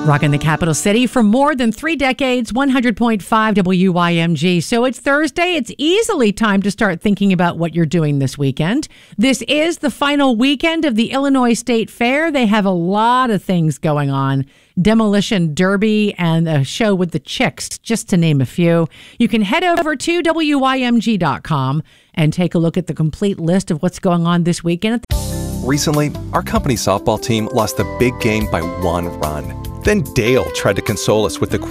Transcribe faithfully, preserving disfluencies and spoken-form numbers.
Rocking the capital city for more than three decades, one hundred point five W Y M G. So it's Thursday. It's easily time to start thinking about what you're doing this weekend. This is the final weekend of the Illinois State Fair. They have a lot of things going on. Demolition Derby and a show with the Chicks, just to name a few. You can head over to W Y M G dot com and take a look at the complete list of what's going on this weekend. Recently, our company softball team lost the big game by one run. Then Dale tried to console us with the